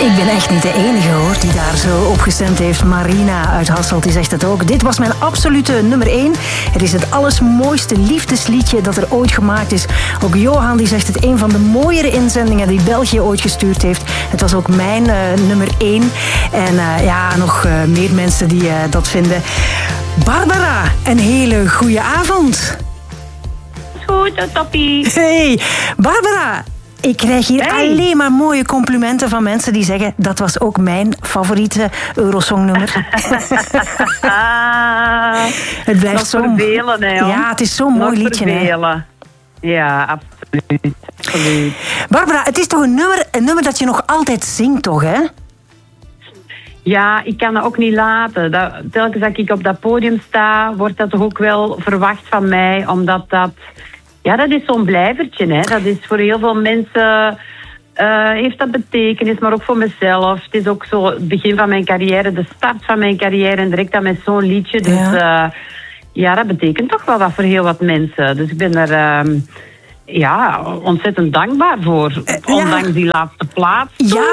Ik ben echt niet de enige hoor die daar zo op gestemd heeft. Marina uit Hasselt die zegt het ook. Dit was mijn absolute nummer 1. Het is het allersmooiste liefdesliedje dat er ooit gemaakt is. Ook Johan die zegt het een van de mooiere inzendingen die België ooit gestuurd heeft. Het was ook mijn nummer 1. En nog meer mensen die dat vinden. Barbara, een hele goede avond. Goed, toppie. Hey, Barbara. Ik krijg hier alleen maar mooie complimenten van mensen die zeggen... dat was ook mijn favoriete Eurosongnummer. Het blijft zo... Vervelen, hè, ja, het is zo'n mooi liedje. Hè? Ja, absoluut. Barbara, het is toch een nummer dat je nog altijd zingt, toch, hè? Ja, ik kan dat ook niet laten. Telkens dat ik op dat podium sta, wordt dat toch ook wel verwacht van mij. Omdat dat... Ja, dat is zo'n blijvertje, hè. Dat is voor heel veel mensen... heeft dat betekenis, maar ook voor mezelf. Het is ook zo het begin van mijn carrière, de start van mijn carrière... en direct dan met zo'n liedje. Dus dat betekent toch wel wat voor heel wat mensen. Dus ik ben er... ontzettend dankbaar voor. Ondanks die laatste plaats.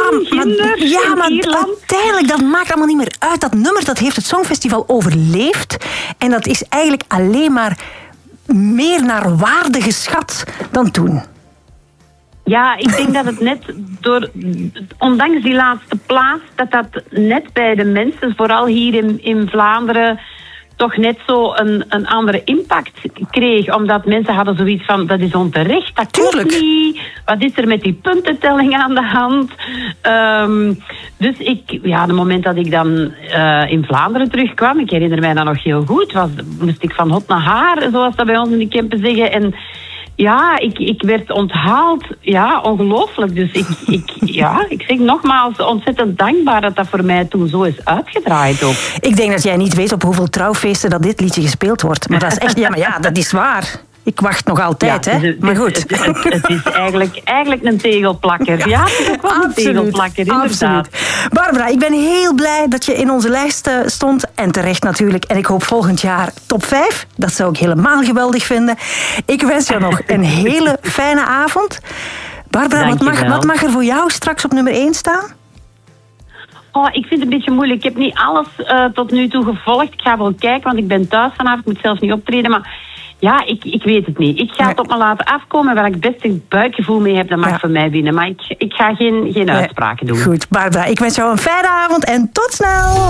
Maar uiteindelijk, dat maakt allemaal niet meer uit. Dat nummer, dat heeft het Songfestival overleefd. En dat is eigenlijk alleen maar meer naar waarde geschat dan toen. Ja, ik denk dat het net ondanks die laatste plaats, dat net bij de mensen, vooral hier in Vlaanderen, toch net zo een andere impact kreeg. Omdat mensen hadden zoiets van, dat is onterecht, dat klopt niet. Wat is er met die puntentelling aan de hand? Dus het moment dat ik dan in Vlaanderen terugkwam, ik herinner mij dat nog heel goed, moest ik van hot naar haar, zoals dat bij ons in de Kempen zeggen. En ja, ik werd onthaald. Ja, ongelooflijk. Dus ik zeg nogmaals ontzettend dankbaar dat voor mij toen zo is uitgedraaid ook. Ik denk dat jij niet weet op hoeveel trouwfeesten dat dit liedje gespeeld wordt. Maar dat is echt, dat is waar. Ik wacht nog altijd, hè. Maar goed. Het is eigenlijk een tegelplakker. Ja, het is ook wel een tegelplakker, inderdaad. Absoluut. Barbara, ik ben heel blij dat je in onze lijst stond. En terecht natuurlijk. En ik hoop volgend jaar top 5. Dat zou ik helemaal geweldig vinden. Ik wens jou nog een hele fijne avond. Barbara, wat mag er voor jou straks op nummer 1 staan? Oh, ik vind het een beetje moeilijk. Ik heb niet alles tot nu toe gevolgd. Ik ga wel kijken, want ik ben thuis vanavond. Ik moet zelfs niet optreden, maar... Ja, ik weet het niet. Ik ga het op me laten afkomen. Waar ik best een buikgevoel mee heb, dat mag voor mij winnen. Maar ik ga geen uitspraken doen. Goed, Barbara, ik wens jou een fijne avond en tot snel!